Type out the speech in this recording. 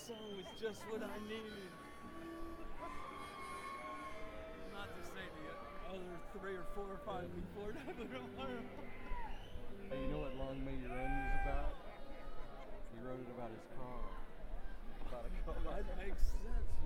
song was just what I needed. Not to say the other 3 or 4 or 5 before that, but Hey, you know what Long May Your Run was about? He wrote it about his car. About a car. that makes sense.